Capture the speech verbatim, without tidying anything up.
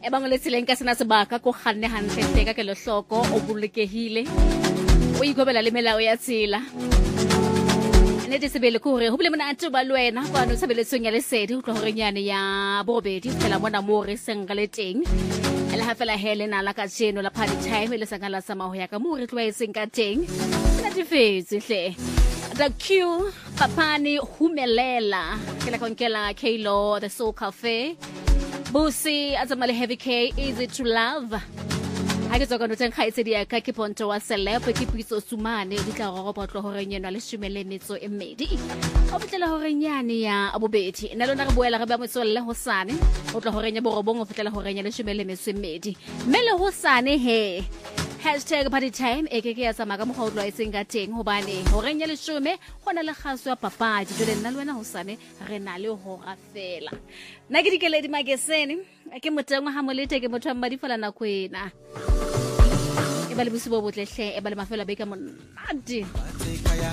e bang le tseleng ka sena sebaka go kganne hantle ka ke lo hloko o bolekehile o igobela le melao ya tsela ne di sebele go re ho bile mona ntse ba lwena kwa no sebeletsong ya lesedi go tlo gore nyane ya bobedi fela mona mo re sengale teng le ha fela hele na la ka tseno la party time le sangala sa maho ya ka mo re tlwaetseng ka teng na di fetse hle the Q Papani Humelela ke la konkela Kalo the Soul Cafe Busi azamale Heavy K Easy to Love ha ke tsaka no teng khaitse dia ka ke ponto wa celeb ke pitso sumane di tla go botlo hore nyeno le shumele metso e mmedi o fetela hore nyane ya abobedi nna lona re boela re ba motswelle ho sane o tla hore nya borobong o fetela hore nya le shumele metso e mmedi mele ho sane he hashtag party time e ke ke ya tsama ka mogaulo a itseng ka teng hobane hore nya le shume gona le khaso ya papadi jole nna le wena ho sane re na le ho gafela nna ke dikeledi magesene ke motengwa ha molete ke motho mmadi fela na kwena e ba le bosibo botlehle e ba le mafelo a beka monate